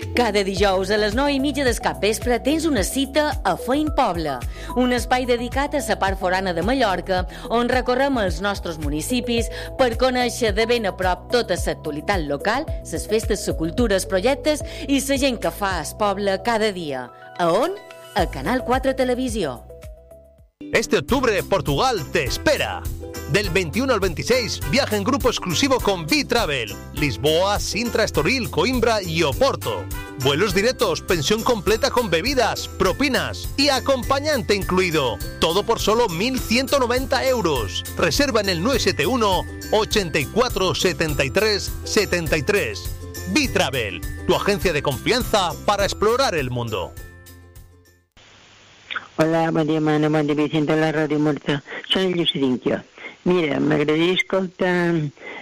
Cada dijous a les 9:30 del capvespre tens una cita a Feint Poble, un espai dedicat a la part forana de Mallorca, on recorrem els nostres municipis per conèixer de ben a prop tota l'actualitat local, les festes, la cultura, els projectes i la gent que fa el poble cada dia. A on? A Canal 4 Televisió. Este octubre Portugal te espera. Del 21 al 26, viaja en grupo exclusivo con B-Travel. Lisboa, Sintra, Estoril, Coimbra y Oporto. Vuelos directos, pensión completa con bebidas, propinas y acompañante incluido. Todo por solo 1.190 euros. Reserva en el 971 84 73 73. B-Travel, tu agencia de confianza para explorar el mundo. Hola, bon dia, Mana, bon dia, Vicent, de la Ràdio Morta. Soy el Llucidinquio. Mira, m'agradaria escoltar...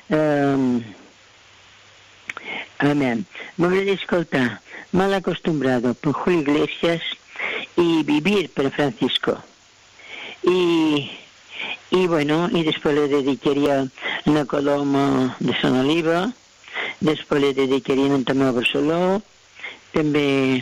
m'agradaria escoltar Mal acostumbrado por Julio Iglesias y Vivir por Francisco. Y bueno, y después le dedicaría una Coloma de Son Oliva, después le dedicaría un Tomeu Barceló, també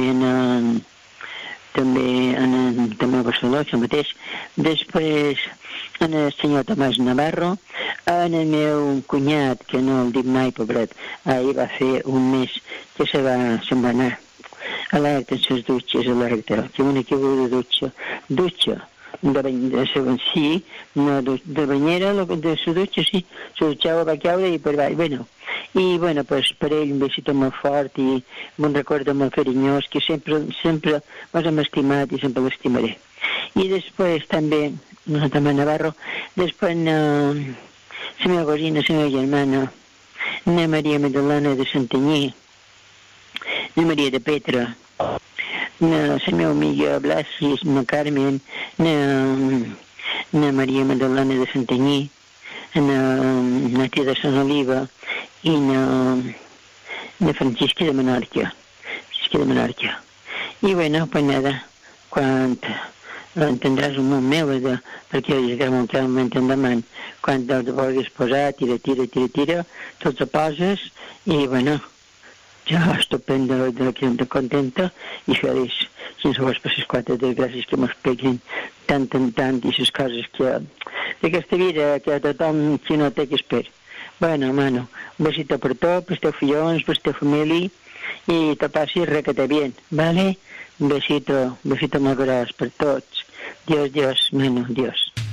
a Barcelona, això mateix. Després, en el senyor Tomàs Navarro, en el meu cunyat, que no el dic mai, pobret, ahir va fer un mes que se'n va anar a l'Arc, en les dutxes, a l'Arc, que una que de dutxa, sí, no, de banyera, de la dutxa, sí, se dutxava, va caure i per baix, bueno. I, bueno, pues, per ell un besito molt fort i un record molt carinyós que sempre mos hem estimat i sempre l'estimaré. I després també, Tomàs Navarro, després la meva cosina, la meva germana, la Maria Magdalena de Santanyí, la Maria de Petra, la meva amiga Blasi, la Carmen, la Maria Magdalena de Santanyí, la tia de Son Oliva, i de Francisca de Menorca. I bueno, pues nada, quan entendràs un moment meu, perquè jo ja un moment endavant, quan el vulguis posar, tira, tots ho poses, i bueno, ja estupendo, de contenta i feliç, sense vos per les quatre desgràcies que mos peguen tant i les coses que d'aquesta vida que tothom si no té que espera. Bueno, mano, un besito per tot, per els teus fillones, per la teva família, i te passis requete bien, ¿vale? Un besito molt gros per tots. Dios, mano, Dios.